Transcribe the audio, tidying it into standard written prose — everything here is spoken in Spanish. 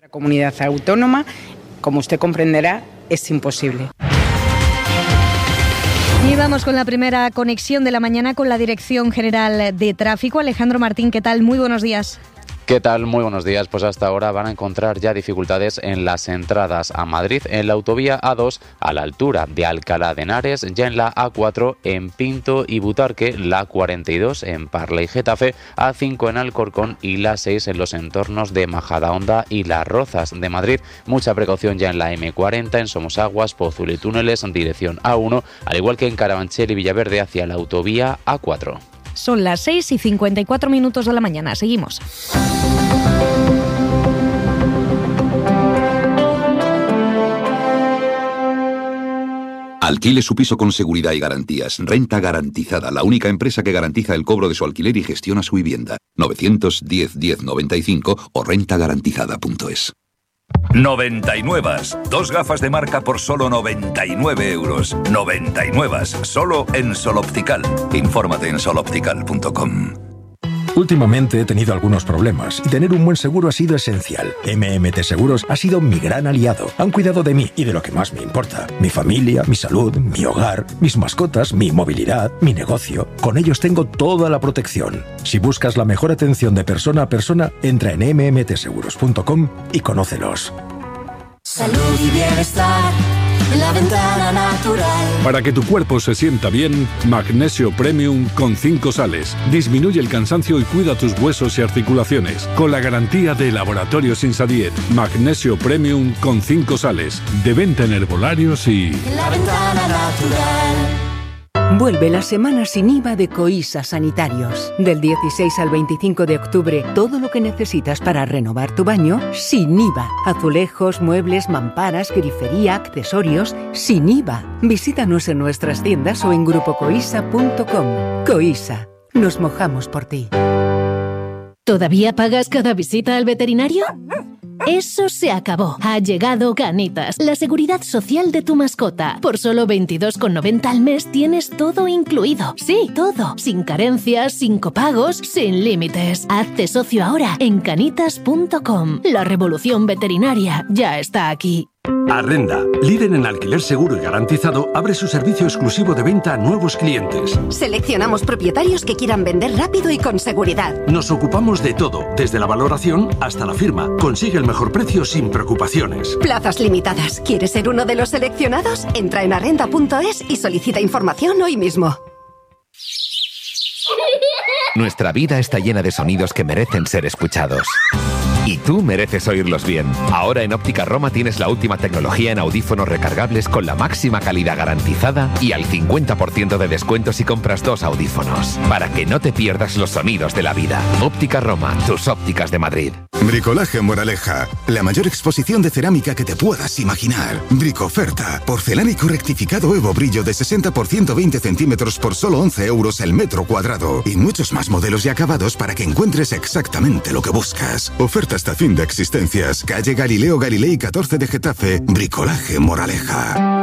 La comunidad autónoma, como usted comprenderá, es imposible. Y vamos con la primera conexión de la mañana con la Dirección General de Tráfico. Alejandro Martín, ¿qué tal? Muy buenos días. ¿Qué tal? Muy buenos días. Pues hasta ahora van a encontrar ya dificultades en las entradas a Madrid, en la autovía A2 a la altura de Alcalá de Henares, ya en la A4 en Pinto y Butarque, la 42 en Parla y Getafe, A5 en Alcorcón y la 6 en los entornos de Majadahonda y Las Rozas de Madrid. Mucha precaución ya en la M40, en Somosaguas, Pozuelo y Túneles, en dirección A1, al igual que en Carabanchel y Villaverde hacia la autovía A4. Son las 6:54 de la mañana. Seguimos. Alquile su piso con seguridad y garantías. Renta Garantizada, la única empresa que garantiza el cobro de su alquiler y gestiona su vivienda. 910 1095 o rentagarantizada.es. 99. Dos gafas de marca por solo 99 euros. 99. Solo en Sol Optical. Infórmate en soloptical.com. Últimamente he tenido algunos problemas y tener un buen seguro ha sido esencial. MMT Seguros ha sido mi gran aliado. Han cuidado de mí y de lo que más me importa. Mi familia, mi salud, mi hogar, mis mascotas, mi movilidad, mi negocio. Con ellos tengo toda la protección. Si buscas la mejor atención de persona a persona, entra en mmtseguros.com y conócelos. Salud y bienestar en La Ventana Natural. Para que tu cuerpo se sienta bien, Magnesio Premium con 5 sales. Disminuye el cansancio y cuida tus huesos y articulaciones. Con la garantía de Laboratorios Insadiet. Magnesio Premium con 5 sales. De venta en herbolarios y... La Ventana Natural. Vuelve la semana sin IVA de Coisa Sanitarios. Del 16 al 25 de octubre, todo lo que necesitas para renovar tu baño, sin IVA. Azulejos, muebles, mamparas, grifería, accesorios, sin IVA. Visítanos en nuestras tiendas o en grupocoisa.com. Coisa, nos mojamos por ti. ¿Todavía pagas cada visita al veterinario? Eso se acabó. Ha llegado Canitas, la seguridad social de tu mascota. Por solo 22,90 al mes tienes todo incluido. Sí, todo. Sin carencias, sin copagos, sin límites. Hazte socio ahora en canitas.com. La revolución veterinaria ya está aquí. Arrenda, líder en alquiler seguro y garantizado, abre su servicio exclusivo de venta a nuevos clientes. Seleccionamos propietarios que quieran vender rápido y con seguridad. Nos ocupamos de todo, desde la valoración hasta la firma. Consigue el mejor precio sin preocupaciones. Plazas limitadas. ¿Quieres ser uno de los seleccionados? Entra en arrenda.es y solicita información hoy mismo. Nuestra vida está llena de sonidos que merecen ser escuchados. Y tú mereces oírlos bien. Ahora en Óptica Roma tienes la última tecnología en audífonos recargables con la máxima calidad garantizada y al 50% de descuento si compras 2 audífonos. Para que no te pierdas los sonidos de la vida. Óptica Roma, tus ópticas de Madrid. Bricolaje Moraleja, la mayor exposición de cerámica que te puedas imaginar. Bricoferta, porcelánico rectificado Evo Brillo de 60% 20 centímetros por solo 11 euros el metro cuadrado. Y muchos más modelos y acabados para que encuentres exactamente lo que buscas. Oferta hasta fin de existencias. Calle Galileo Galilei 14 de Getafe. Bricolaje Moraleja.